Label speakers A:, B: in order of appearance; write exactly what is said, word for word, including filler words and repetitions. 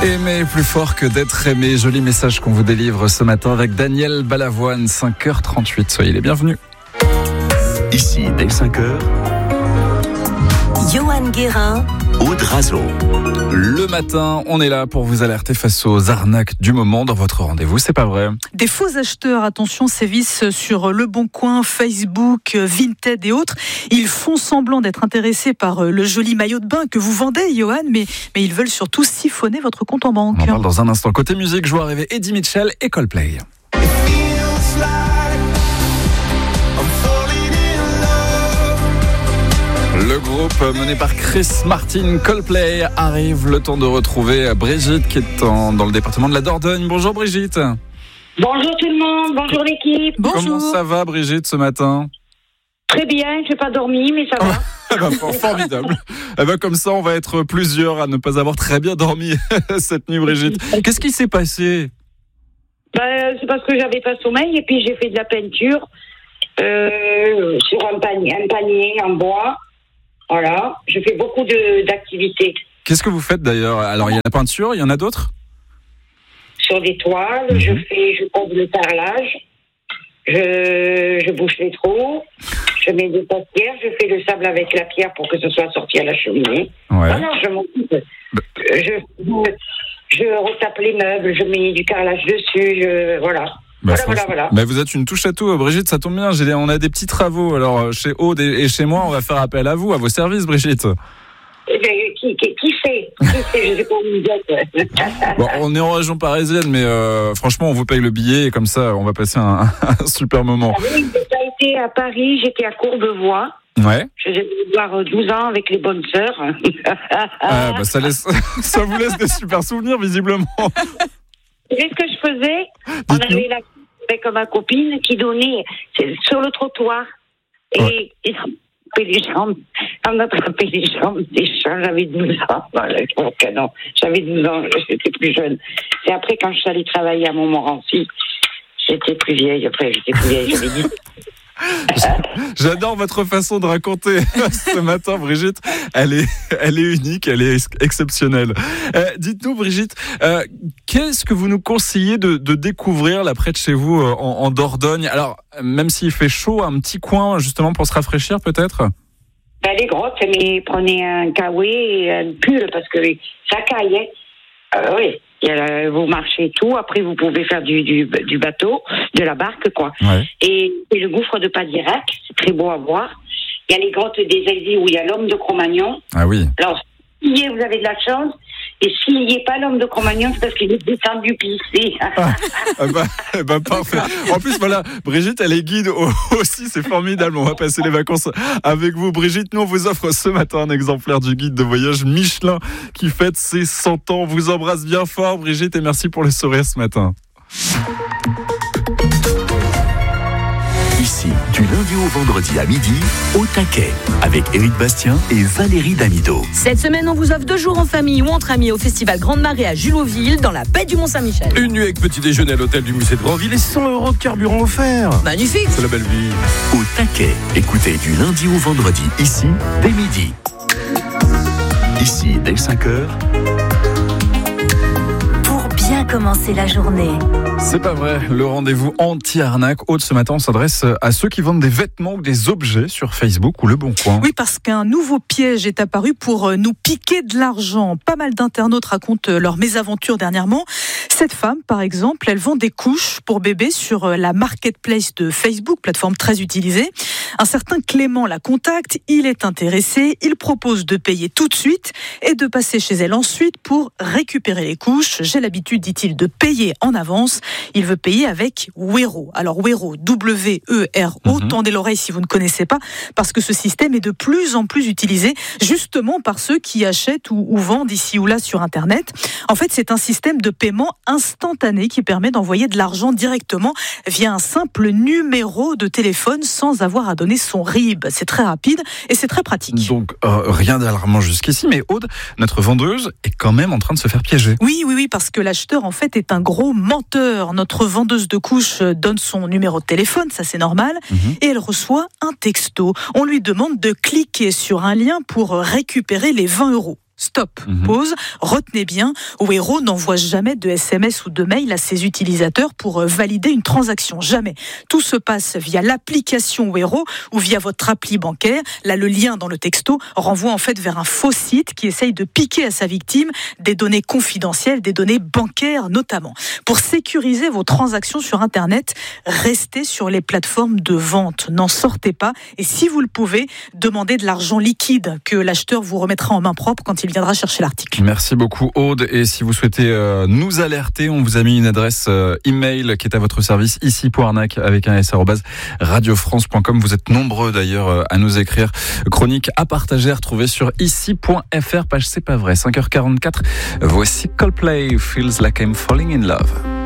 A: Aimer plus fort que d'être aimé. Joli message qu'on vous délivre ce matin avec Daniel Balavoine, cinq heures trente-huit. Soyez les bienvenus.
B: Ici, dès cinq heures,
C: Johan Guérin,
B: Aude Razo.
A: Le matin, on est là pour vous alerter face aux arnaques du moment dans votre rendez-vous, c'est pas vrai.
D: Des faux acheteurs, attention, sévissent sur Le Bon Coin, Facebook, Vinted et autres. Ils font semblant d'être intéressés par le joli maillot de bain que vous vendez, Johan, mais, mais ils veulent surtout siphonner votre compte en banque.
A: On en parle dans un instant. Côté musique, je vois arriver Eddie Mitchell et Coldplay. Le groupe mené par Chris Martin, Coldplay, arrive. Le temps de retrouver Brigitte qui est en, dans le département de la Dordogne. Bonjour Brigitte.
E: Bonjour tout le monde, bonjour l'équipe.
D: Bonjour.
A: Comment ça va Brigitte ce matin?
E: Très bien, je n'ai pas dormi mais ça va.
A: Ah bah, formidable. Eh ben, comme ça, on va être plusieurs à ne pas avoir très bien dormi cette nuit Brigitte. Qu'est-ce qui s'est passé?
E: Ben, c'est parce que j'avais pas sommeil et puis j'ai fait de la peinture euh, sur un panier, un panier en bois. Voilà, je fais beaucoup de, d'activités.
A: Qu'est-ce que vous faites d'ailleurs? Alors, il y a la peinture, il y en a d'autres?
E: Sur des toiles,
A: Mmh.
E: je fais, je pose le carrelage, je, je bouche les trous, je mets des paupières, je fais le sable avec la pierre pour que ce soit sorti à la cheminée.
A: Ouais.
E: Voilà, je m'occupe. Je, je, je retape les meubles, je mets du carrelage dessus, je, voilà.
A: Bah,
E: voilà, voilà, voilà.
A: bah, vous êtes une touche à tout, Brigitte, ça tombe bien. J'ai, on a des petits travaux. Alors, chez Aude et, et chez moi, on va faire appel à vous, à vos services, Brigitte.
E: Eh bien, qui, qui, qui fait Qui fait Je sais pas où vous êtes.
A: Bon, on est en région parisienne, mais euh, franchement, on vous paye le billet et comme ça, on va passer un, un super moment.
E: Ah oui, j'ai été à Paris, j'étais à Courbevoie.
A: Ouais.
E: Je vais avoir douze ans avec les bonnes sœurs.
A: Ah, bah, ça, laisse, ça vous laisse des super souvenirs, visiblement.
E: Vous savez ce que je faisais? On
A: Dites-nous.
E: avait la avec ma copine qui donnait c'est sur le trottoir. Et,
A: Ouais.
E: et on attrapait les jambes. On attrapait les jambes des chats. J'avais douze ans. Voilà, donc, non, j'avais douze ans, j'étais plus jeune. C'est après, quand je suis allée travailler à Montmorency, j'étais plus vieille. Après, j'étais plus vieille, j'avais dit.
A: J'adore votre façon de raconter ce matin, Brigitte. Elle est, elle est unique, elle est ex- exceptionnelle. Euh, dites-nous, Brigitte, euh, qu'est-ce que vous nous conseillez de, de découvrir là près de chez vous, euh, en, en Dordogne? Alors, même s'il fait chaud, un petit coin justement pour se rafraîchir, peut-être?
E: Ben, les grottes, mais prenez un kawaii et un pull parce que ça caille. Euh, oui. Il y a, vous marchez et tout. Après, vous pouvez faire du, du, du bateau, de la barque, quoi.
A: Ouais.
E: Et, et le gouffre de Padirac, c'est très beau à voir. Il y a les grottes des Aisies où il y a l'homme de Cro-Magnon.
A: Ah oui.
E: Alors, s'il y est, vous avez de la chance. Et s'il n'y est pas l'homme de Cro-Magnon, c'est parce qu'il est descendu pisser.
A: Ah, ah bah, eh bah, parfait. En plus, voilà, Brigitte, elle est guide aussi, c'est formidable. On va passer les vacances avec vous. Brigitte, nous, on vous offre ce matin un exemplaire du guide de voyage Michelin qui fête ses cent ans. On vous embrasse bien fort, Brigitte, et merci pour le sourire ce matin.
B: Ici, du lundi au vendredi à midi, au taquet, avec Éric Bastien et Valérie Damido.
C: cette semaine, on vous offre deux jours en famille ou entre amis au festival Grande Marée à Julotville, dans la baie du Mont-Saint-Michel.
F: Une nuit avec petit déjeuner à l'hôtel du musée de Grandville et cent euros de carburant offert.
C: Magnifique!
F: C'est la belle vie.
B: Au taquet, écoutez du lundi au vendredi, ici, dès midi. Ici, dès cinq heures,
C: Pour bien commencer la journée.
A: C'est pas vrai, le rendez-vous anti-arnaque. Aude, ce matin, on s'adresse à ceux qui vendent des vêtements ou des objets sur Facebook ou Le Bon Coin.
D: Oui, parce qu'un nouveau piège est apparu pour nous piquer de l'argent. Pas mal d'internautes racontent leur mésaventure dernièrement. Cette femme, par exemple, elle vend des couches pour bébés sur la marketplace de Facebook, plateforme très utilisée. Un certain Clément la contacte, il est intéressé, il propose de payer tout de suite et de passer chez elle ensuite pour récupérer les couches. J'ai l'habitude, dit-il, de payer en avance. Il veut payer avec Wero. Alors Wero, W E R O,
A: Mhm.
D: tendez l'oreille si vous ne connaissez pas, parce que ce système est de plus en plus utilisé, justement par ceux qui achètent ou, ou vendent ici ou là sur Internet. En fait, c'est un système de paiement instantané qui permet d'envoyer de l'argent directement via un simple numéro de téléphone sans avoir à donner son R I B. C'est très rapide et c'est très pratique.
A: Donc, euh, rien d'alarmant jusqu'ici, mais Aude, notre vendeuse, est quand même en train de se faire piéger.
D: Oui, oui, oui, parce que l'acheteur, en fait, est un gros menteur. Notre vendeuse de couches donne son numéro de téléphone, ça c'est normal,
A: Mhm.
D: et elle reçoit un texto. On lui demande de cliquer sur un lien pour récupérer les vingt euros. Stop,
A: Mhm.
D: pause, retenez bien, Wero n'envoie jamais de S M S ou de mail à ses utilisateurs pour euh, valider une transaction, jamais. Tout se passe via l'application Wero ou via votre appli bancaire. Là, le lien dans le texto renvoie en fait vers un faux site qui essaye de piquer à sa victime des données confidentielles, des données bancaires notamment. Pour sécuriser vos transactions sur Internet, restez sur les plateformes de vente, n'en sortez pas et si vous le pouvez, demandez de l'argent liquide que l'acheteur vous remettra en main propre quand il viendra chercher l'article.
A: Merci beaucoup Aude, et si vous souhaitez euh, nous alerter, on vous a mis une adresse euh, email qui est à votre service, ici pour arnaque avec un s arobase radiofrance point com. Vous êtes nombreux d'ailleurs euh, à nous écrire. Chronique à partager, à retrouver sur ici point f r, page C'est pas vrai, cinq heures quarante-quatre. Voici Coldplay, Feels Like I'm Falling in Love.